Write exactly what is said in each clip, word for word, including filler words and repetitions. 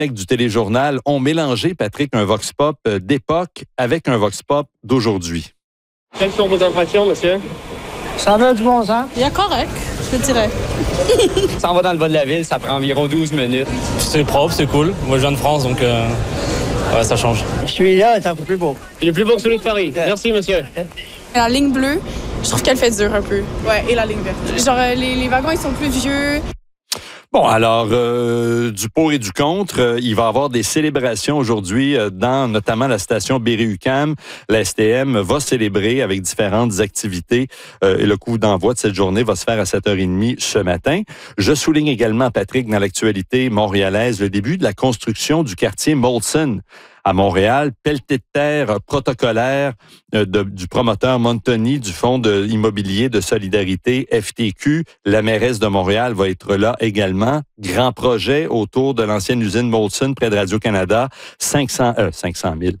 mecs du téléjournal ont mélangé, Patrick, un vox pop d'époque avec un vox pop d'aujourd'hui. Quelles sont vos impressions, monsieur? Ça va du bon sens. Il y a correct, je te dirais. Ça en va dans le bas de la ville, ça prend environ douze minutes. C'est propre, c'est cool. Moi, je viens de France, donc euh, ouais, ça change. Je suis là, c'est un peu plus beau. Il est plus beau que celui de Paris. Merci, monsieur. La ligne bleue, je trouve qu'elle fait dur un peu. Ouais, et la ligne verte. Genre, les, les wagons, ils sont plus vieux. Bon, alors, euh, du pour et du contre, euh, il va y avoir des célébrations aujourd'hui euh, dans notamment la station Berry-UQAM. La S T M va célébrer avec différentes activités euh, et le coup d'envoi de cette journée va se faire à sept heures trente ce matin. Je souligne également, Patrick, dans l'actualité montréalaise, le début de la construction du quartier Molson à Montréal, pelleté de terre protocolaire euh, de, du promoteur Montoni du Fonds de immobilier de solidarité F T Q. La mairesse de Montréal va être là également. Grand projet autour de l'ancienne usine Molson près de Radio-Canada. cinq cents, euh, cinq cent mille.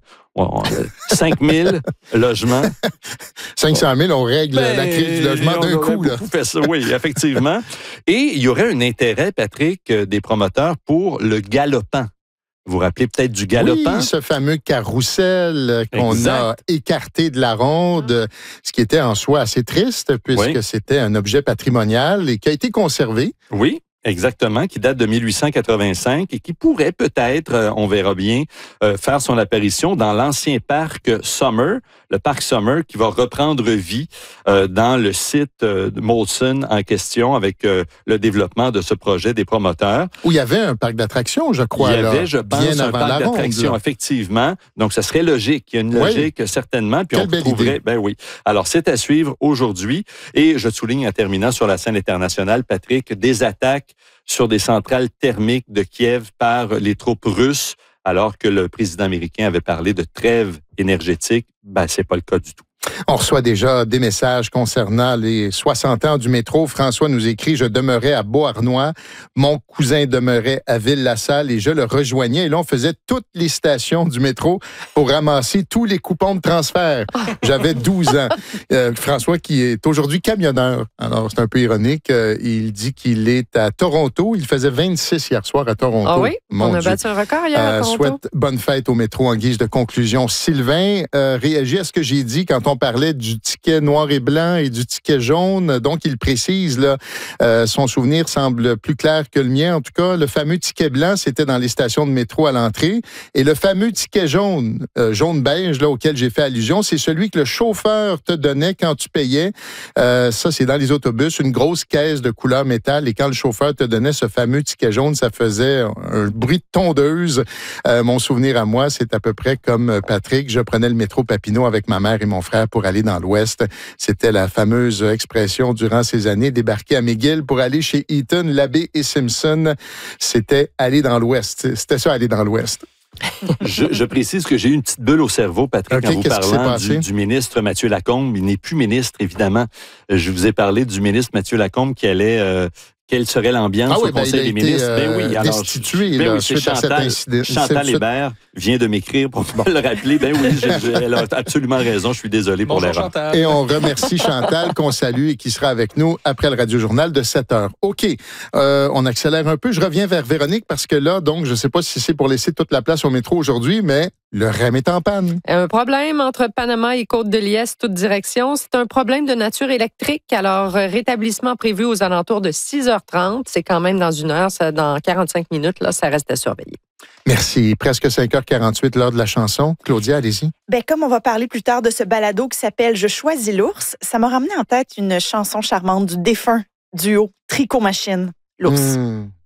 cinq mille logements. cinq cent mille, on règle ben, la crise du logement d'un coup. Là. Fait ça, oui, effectivement. Et il y aurait un intérêt, Patrick, des promoteurs pour le galopant. Vous vous rappelez peut-être du galopant? Oui, ce fameux carrousel qu'on exact. a écarté de la ronde, ce qui était en soi assez triste, puisque oui. c'était un objet patrimonial et qui a été conservé. Oui. Exactement, qui date de mille huit cent quatre-vingt-cinq et qui pourrait peut-être, euh, on verra bien, euh, faire son apparition dans l'ancien parc Summer, le parc Summer qui va reprendre vie euh, dans le site euh, de Molson en question avec euh, le développement de ce projet des promoteurs. Où il y avait un parc d'attractions, je crois. Il y avait, là, je pense, bien un avant parc la d'attractions, ronde, effectivement. Donc, ça serait logique. Il y a une logique, oui. certainement. Puis Quelle on belle trouverait, idée. ben oui. Alors, c'est à suivre aujourd'hui. Et je souligne en terminant sur la scène internationale, Patrick, des attaques sur des centrales thermiques de Kiev par les troupes russes, alors que le président américain avait parlé de trêve énergétique. Ben, c'est pas le cas du tout. On reçoit déjà des messages concernant les soixante ans du métro. François nous écrit « Je demeurais à Beauharnois, mon cousin demeurait à Ville-la-Salle et je le rejoignais. » Et là, on faisait toutes les stations du métro pour ramasser tous les coupons de transfert. J'avais douze ans. Euh, François, qui est aujourd'hui camionneur, alors c'est un peu ironique, euh, il dit qu'il est à Toronto. Il faisait vingt-six hier soir à Toronto. Ah oui? Mon on a Dieu. battu un record hier à Toronto. Euh, souhaite bonne fête au métro en guise de conclusion. Sylvain euh, réagit à ce que j'ai dit quand on parlait du ticket noir et blanc et du ticket jaune. Donc, il précise, là, euh, son souvenir semble plus clair que le mien. En tout cas, le fameux ticket blanc, c'était dans les stations de métro à l'entrée. Et le fameux ticket jaune, euh, jaune-beige, là, auquel j'ai fait allusion, c'est celui que le chauffeur te donnait quand tu payais. Euh, ça, c'est dans les autobus, une grosse caisse de couleur métal. Et quand le chauffeur te donnait ce fameux ticket jaune, ça faisait un bruit de tondeuse. Euh, mon souvenir à moi, c'est à peu près comme Patrick. Je prenais le métro Papineau avec ma mère et mon frère pour aller dans l'Ouest. C'était la fameuse expression durant ces années, débarquer à McGill pour aller chez Eaton, Labbé et Simpson. C'était aller dans l'Ouest. C'était ça, aller dans l'Ouest. je, je précise que j'ai eu une petite bulle au cerveau, Patrick, okay, en vous parlant du, du ministre Mathieu Lacombe. Il n'est plus ministre, évidemment. Je vous ai parlé du ministre Mathieu Lacombe qui allait... Euh, quelle serait l'ambiance ah oui, au Conseil ben, des ministres? Euh, ben oui, alors, destitué ben là, oui, c'est suite Chantal, à cet incident. Chantal Hébert vient de m'écrire pour bon. me le rappeler. Ben oui, je, je, elle a absolument raison. Je suis désolé pour l'erreur. Et on remercie Chantal qu'on salue et qui sera avec nous après le Radio-Journal de sept heures. OK, euh, on accélère un peu. Je reviens vers Véronique parce que là, donc, je ne sais pas si c'est pour laisser toute la place au métro aujourd'hui, mais le R E M est en panne. Un problème entre Panama et Côte-de-Liesse, toute direction. C'est un problème de nature électrique. Alors, rétablissement prévu aux alentours de six heures trente. C'est quand même dans une heure, ça, dans quarante-cinq minutes, là, ça reste à surveiller. Merci. Presque cinq heures quarante-huit, l'heure de la chanson. Claudia, allez-y. Ben, comme on va parler plus tard de ce balado qui s'appelle « Je choisis l'ours », ça m'a ramené en tête une chanson charmante du défunt duo Tricot Machine, l'ours. Mmh.